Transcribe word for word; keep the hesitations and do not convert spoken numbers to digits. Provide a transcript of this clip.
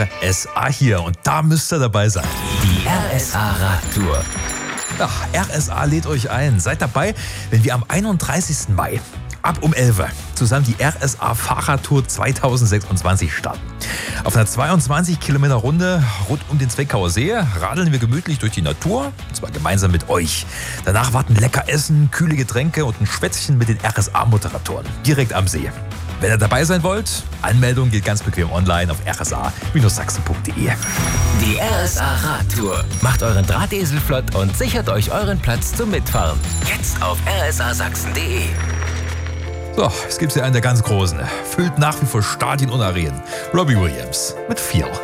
R S A hier und da müsst ihr dabei sein. Die R S A Radtour. Ja, R S A lädt euch ein. Seid dabei, wenn wir am einunddreißigsten Mai ab um elf Uhr zusammen die R S A Fahrradtour zweitausendsechsundzwanzig starten. Auf einer zweiundzwanzig Kilometer Runde rund um den Zwickauer See radeln wir gemütlich durch die Natur, und zwar gemeinsam mit euch. Danach warten lecker Essen, kühle Getränke und ein Schwätzchen mit den R S A-Moderatoren direkt am See. Wenn ihr dabei sein wollt, Anmeldung geht ganz bequem online auf r s a sachsen punkt d e. Die R S A Radtour. Macht euren Drahtesel flott und sichert euch euren Platz zum Mitfahren. Jetzt auf r s a sachsen punkt d e. So, es gibt ja einen der ganz Großen. Füllt nach wie vor Stadien und Arenen. Robbie Williams mit Feel.